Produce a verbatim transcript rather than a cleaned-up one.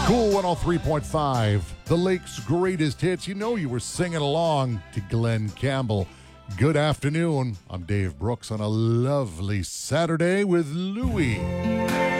Cool one oh three point five, the Lake's greatest hits. You know you were singing along to Glenn Campbell. Good afternoon. I'm Dave Brooks on a lovely Saturday with Louie.